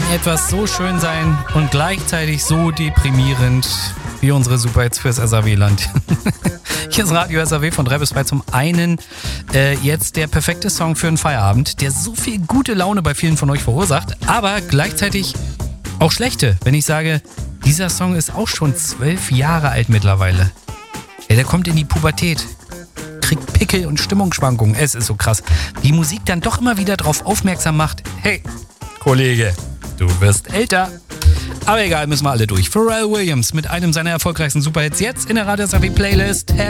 etwas so schön sein und gleichzeitig so deprimierend wie unsere Superhits fürs SAW-Land. Hier ist Radio SAW von 3 bis 2. Zum einen jetzt der perfekte Song für einen Feierabend, der so viel gute Laune bei vielen von euch verursacht, aber gleichzeitig auch schlechte, wenn ich sage, dieser Song ist auch schon 12 Jahre alt mittlerweile. Ja, der kommt in die Pubertät, kriegt Pickel und Stimmungsschwankungen. Es ist so krass. Die Musik dann doch immer wieder darauf aufmerksam macht, hey, Kollege, du wirst älter. Aber egal, müssen wir alle durch. Pharrell Williams mit einem seiner erfolgreichsten Superhits jetzt in der Radio SAW Playlist.